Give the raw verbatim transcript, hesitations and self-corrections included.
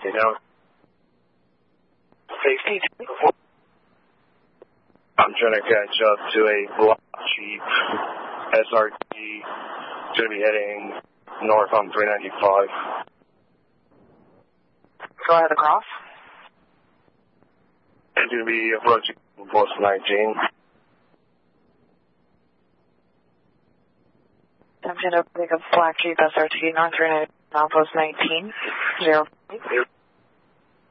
You know? Safety. I'm trying to catch up to a black Jeep S R T. Going to be heading north on three ninety-five. Go ahead across. It's going to be approaching post nineteen. I'm going to pick up black Jeep S R T north three ninety, now post nineteen. Zero.